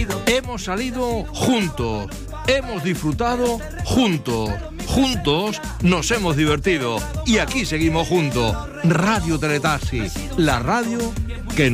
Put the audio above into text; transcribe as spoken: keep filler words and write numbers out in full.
Hemos salido juntos, hemos disfrutado juntos, juntos nos hemos divertido y aquí seguimos juntos. Radio Teletaxi, la radio